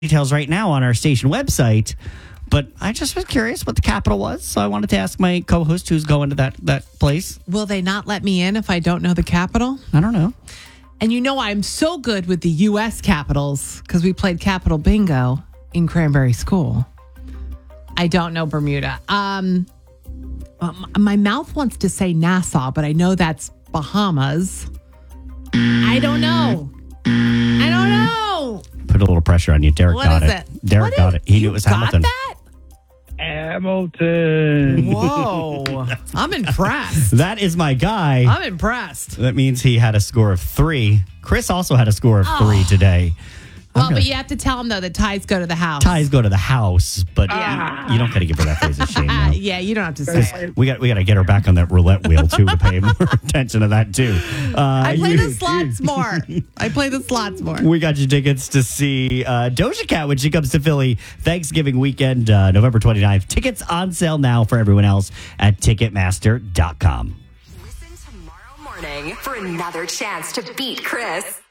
details right now on our station website. But I just was curious what the capital was, so I wanted to ask my co-host who's going to that place. Will they not let me in if I don't know the capital? I don't know. And I'm so good with the U.S. capitals because we played Capital Bingo in Cranberry School. I don't know Bermuda. My mouth wants to say Nassau, but I know that's Bahamas. I don't know. Put a little pressure on you. Derek got it. Derek got it. He knew it was Hamilton. That? Hamilton. Whoa. I'm impressed. That is my guy. I'm impressed. That means he had a score of 3. Chris also had a score of 3 today. Well, but you have to tell him, though, that ties go to the house. Ties go to the house, but you don't got to give her that phrase of shame. No. Yeah, you don't have to say it. We got to get her back on that roulette wheel, too, to pay more attention to that, too. I play the slots more. We got you tickets to see Doja Cat when she comes to Philly Thanksgiving weekend, November 29th. Tickets on sale now for everyone else at Ticketmaster.com. Listen tomorrow morning for another chance to beat Chris.